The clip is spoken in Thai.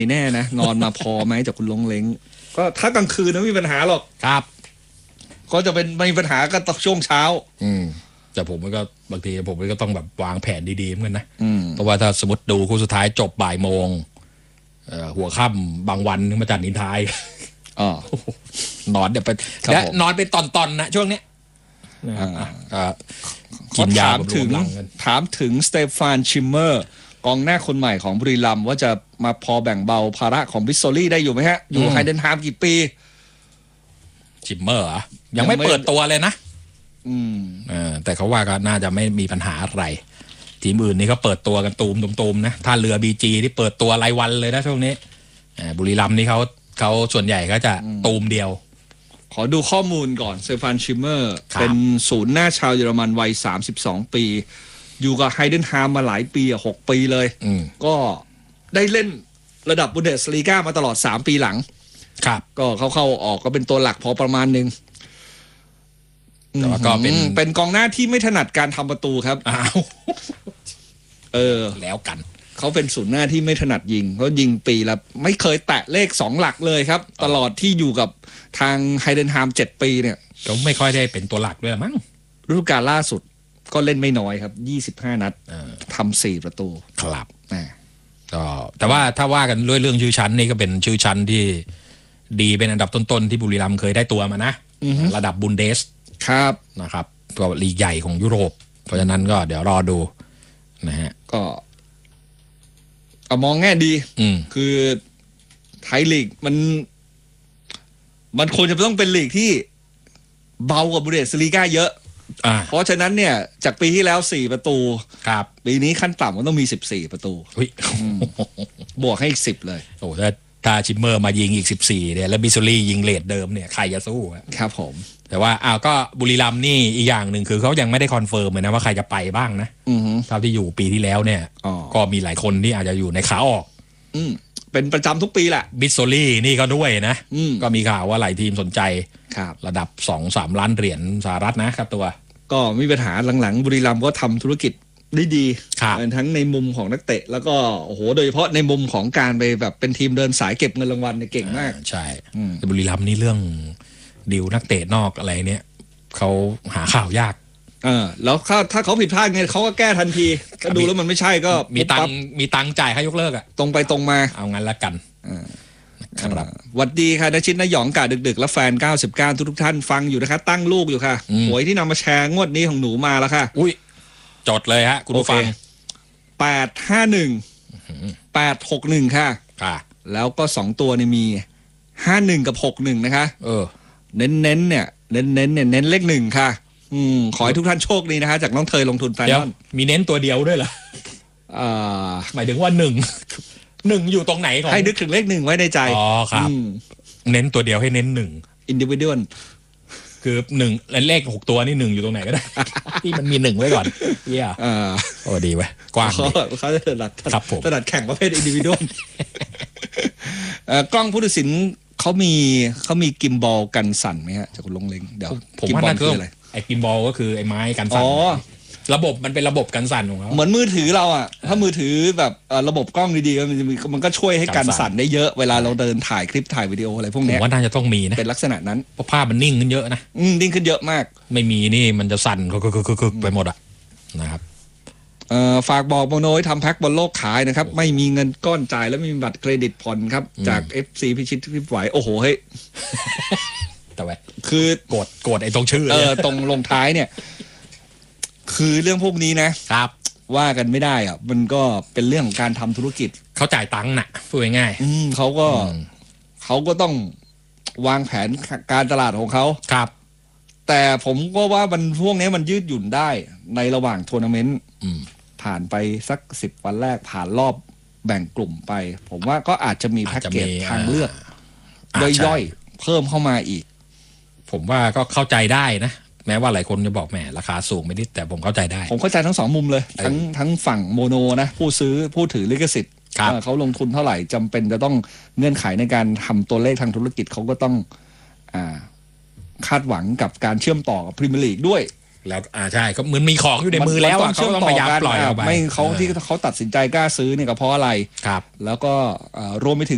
แน่นะนอนมาพอไหมจากคุณลงเล้งก็ถ้ากลางคืนไม่มีปัญหาหรอกครับก็จะเป็นไม่มีปัญหาก็ตอนช่วงเช้าแต่ผมก็บางทีผมก็ต้องแบบวางแผนดีๆเหมือนกันนะเพราะว่าถ้าสมมติดูคู่สุดท้ายจบบ่ายโมงหัวค่ำบางวันมาจัดนินทายนอนเดี๋ยวไปและนอนเป็นตอนๆนะช่วงนี้กินยาถามถึงสเตฟานชิมเมอร์กองหน้าคนใหม่ของบุรีรัมย์ว่าจะมาพอแบ่งเบาภาระของบิสโซลี่ได้อยู่ไหมฮะอยู่ไฮเดนฮามกี่ปีชิมเมอร์ยังไม่เปิดตัวเลยนะแต่เขาว่าก็น่าจะไม่มีปัญหาอะไรทีมอื่นนี่เขาเปิดตัวกันตูมนะถ้าเรือบีจีที่เปิดตัวรายวันเลยนะช่วงนี้บุรีรัมย์นี่เขาส่วนใหญ่ก็จะตูมเดียวขอดูข้อมูลก่อนสเตฟานชิมเมอร์เป็นศูนย์หน้าชาวเยอรมันวัย32ปีอยู่กับไฮเดนฮามมาหลายปี6 ปีเลยก็ได้เล่นระดับบุนเดสลีกามาตลอด3 ปีหลังครับก็เข้าออกก็เป็นตัวหลักพอประมาณนึงแต่ว่าก็เป็นกองหน้าที่ไม่ถนัดการทำประตูครับแล้วกันเขาเป็นศูนย์หน้าที่ไม่ถนัดยิงเขายิงปีละไม่เคยแตะเลข2 หลักเลยครับตลอดที่อยู่กับทางไฮเดนฮาม7 ปีเนี่ยเขาไม่ค่อยได้เป็นตัวหลักด้วยมั้งฤดูกาลล่าสุดก็เล่นไม่น้อยครับ25 นัดทำ4 ประตูครับก็แต่ว่าถ้าว่ากันด้วยเรื่องชื่อชั้นนี่ก็เป็นชื่อชั้นที่ดีเป็นอันดับต้นๆที่บุรีรัมย์เคยได้ตัวมานะระดับบุนเดสครับนะครับก็ลีกใหญ่ของยุโรปเพราะฉะนั้นก็เดี๋ยวรอดูนะฮะก็มองแง่ดีคือไทยลีกมันควรจะต้องเป็นลีกที่เบากว่าบุนเดสลีกาเยอะเพราะฉะนั้นเนี่ยจากปีที่แล้ว4 ประตูครับปีนี้ขั้นต่ำมันต้องมี14 ประตูบวกให้อีก10เลยโอ้ถ้าชิมเมอร์มายิงอีก14เนี่ยแล้วบิสโซลี่ยิงเลทเดิมเนี่ยใครจะสู้ครับผมแต่ว่าก็บุรีรัมย์นี่อีกอย่างหนึ่งคือเขายังไม่ได้คอนเฟิร์มเลยนะว่าใครจะไปบ้างนะเท่าที่อยู่ปีที่แล้วเนี่ยก็มีหลายคนที่อาจจะอยู่ในขาออกเป็นประจำทุกปีแหละบิสโซลี่นี่ก็ด้วยนะก็มีข่าวว่าหลายทีมสนใจระดับ 2-3 ล้านเหรียญสหรัฐนะครับตัวก็มีปัญหาหลังๆบุรีรัมย์ก็ทำธุรกิจได้ดีทั้งในมุมของนักเตะแล้วก็โอ้โหโดยเฉพาะในมุมของการไปแบบเป็นทีมเดินสายเก็บเงินรางวัลเนี่ยเก่งมากใช่แต่บุรีรัมย์นี่เรื่องดีลนักเตะนอกอะไรเนี่ยเขาหาข่าวยากแล้วถ้าเขาผิดพลาดไงเขาก็แก้ทันทีถ้าดูแล้วมันไม่ใช่ก็มีตังจ่ายให้ยกเลิกตรงไปตรงมาเอางั้นละกันครับหวัดดีค่ะนชิตนหยองกาดึกๆและแฟน99ทุกท่านฟังอยู่นะคะตั้งลูกอยู่ค่ะหวยที่นำมาแชร์งวดนี้ของหนูมาแล้วค่ะอุ้ยจดเลยฮะคุณผู้ฟัง 851 861ค่ะแล้วก็2 ตัวเนี่ยมี51กับ61นะคะเน้นเนี่ยเน้นเลข1ค่ะขอให้ทุกท่านโชคดีนะคะจากน้องเทยลงทุนแฟนนอนมีเน้นตัวเดียวด้วยเหรอหมายถึงว่า1อยู่ตรงไหนของให้นึกถึงเลข1ไว้ในใจอ๋อครับเน้นตัวเดียวให้เน้น 1 individual คือ1เลข6 ตัวนี่1อยู่ตรงไหนก็ได้ที่มันมี1ไว้ก่อนโอ้ดีเว้ยกว้างเขาจะถนัดแข่งประเภท individual กล้องผู้ตัดสินเขามีกิมบอลกันสั่นไหมฮะจากคุณลงเล้งเดี๋ยวผมว่านั่นคืออะไรไอ้กิมบอลก็คือไอ้ไม้กันสั่นระบบมันเป็นระบบกันสั่นของเขาเหมือนมือถือเราอ่ะถ้ามือถือแบบระบบกล้องดีๆมันก็ช่วยให้กันสั่นได้เยอะเวลาเราเดินถ่ายคลิปถ่ายวิดีโออะไรพวกนี้ผมว่าน่าจะต้องมีนะเป็นลักษณะนั้นเพราะภาพมันนิ่งขึ้นเยอะนะนิ่งขึ้นเยอะมากไม่มีนี่มันจะสั่นไปหมดอ่ะนะครับฝากบอกโมโนให้ทำแพ็คบอลโลกขายนะครับไม่มีเงินก้อนจ่ายแล้วไม่มีบัตรเครดิตผ่อนครับจาก FC พิชิตพิบไหวโอ้โหเฮ้ยแต่ว่าคือโกรธไอ้ตรงชื่อตรงลงท้ายเนี่ยคือเรื่องพวกนี้นะครับว่ากันไม่ได้อ่ะมันก็เป็นเรื่องของการทำธุรกิจเขาจ่ายตังค์น่ะพูดง่ายๆเขาก็ต้องวางแผนการตลาดของเขาครับแต่ผมก็ว่ามันพวกนี้มันยืดหยุ่นได้ในระหว่างทัวร์นาเมนต์ผ่านไปสัก10 วันแรกผ่านรอบแบ่งกลุ่มไปผมว่าก็อาจจะมีแพ็กเกจทางเลือกย่อยๆเพิ่มเข้ามาอีกผมว่าก็เข้าใจได้นะแม้ว่าหลายคนจะบอกแหมราคาสูงไม่นิดแต่ผมเข้าใจได้ผมเข้าใจทั้ง2 มุมเลยทั้งฝั่งโมโนนะผู้ถือลิขสิทธิ์เขาลงทุนเท่าไหร่จำเป็นจะต้องเงื่อนไขในการทำตัวเลขทางธุรกิจเขาก็ต้องคาดหวังกับการเชื่อมต่อกับพรีเมียร์ลีกด้วยแล้วใช่ก็เหมือนมีของอยู่ในมือแล้วเขาต้องพยายามปล่อยออกไปไม่เขาที่เขาตัดสินใจกล้าซื้อเนี่ยก็เพราะอะไรครับแล้วก็รวมไปถึง